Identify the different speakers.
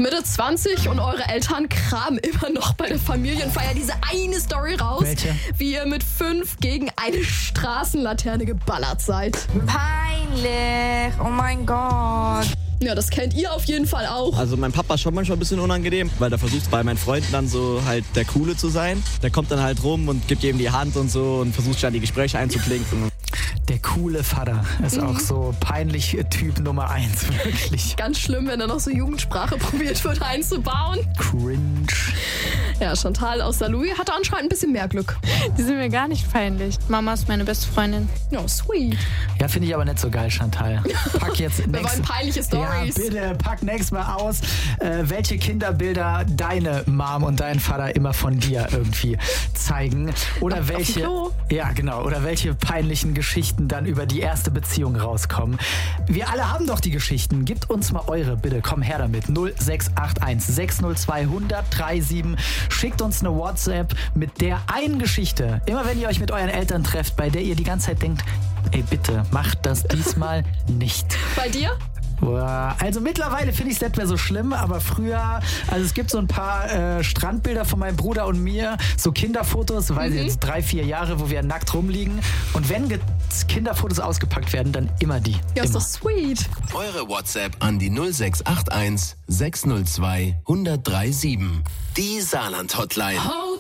Speaker 1: Mitte 20 und eure Eltern kramen immer noch bei der Familienfeier diese eine Story raus.
Speaker 2: Welche?
Speaker 1: Wie ihr mit 5 gegen eine Straßenlaterne geballert seid.
Speaker 3: Peinlich. Oh mein Gott.
Speaker 1: Ja, das kennt ihr auf jeden Fall auch.
Speaker 4: Also mein Papa ist schon manchmal ein bisschen unangenehm, weil der versucht bei meinen Freunden dann so halt der Coole zu sein. Der kommt dann halt rum und gibt jedem die Hand und so und versucht dann die Gespräche einzuklinken.
Speaker 2: Der coole Vater ist auch so peinlich Typ Nummer 1, wirklich.
Speaker 1: Ganz schlimm, wenn da noch so Jugendsprache probiert wird einzubauen.
Speaker 2: Cringe.
Speaker 1: Ja, Chantal aus Saarlouis hatte anscheinend ein bisschen mehr Glück.
Speaker 5: Die sind mir gar nicht peinlich. Mama ist meine beste Freundin.
Speaker 1: Ja, sweet.
Speaker 2: Ja, finde ich aber nicht so geil, Chantal. Pack jetzt
Speaker 1: Wir wollen peinliche Stories.
Speaker 2: Ja, bitte, pack nächstes Mal aus, welche Kinderbilder deine Mom und dein Vater immer von dir irgendwie zeigen. Oder welche.
Speaker 1: Auf dem Klo.
Speaker 2: Ja, genau. Oder welche peinlichen Geschichten dann über die erste Beziehung rauskommen. Wir alle haben doch die Geschichten. Gebt uns mal eure, bitte. Komm her damit. 0681 602 1037. Schickt uns eine WhatsApp mit der einen Geschichte. Immer wenn ihr euch mit euren Eltern trefft, bei der ihr die ganze Zeit denkt, ey bitte, macht das diesmal nicht.
Speaker 1: Bei dir?
Speaker 2: Also mittlerweile finde ich es nicht mehr so schlimm, aber früher, also es gibt so ein paar Strandbilder von meinem Bruder und mir, so Kinderfotos, weiß ich jetzt 3-4 Jahre, wo wir nackt rumliegen. Und wenn Kinderfotos ausgepackt werden, dann immer die.
Speaker 1: Ja, ist
Speaker 2: immer.
Speaker 1: doch sweet.
Speaker 6: Eure WhatsApp an die 0681 602 1037. Die Saarland-Hotline.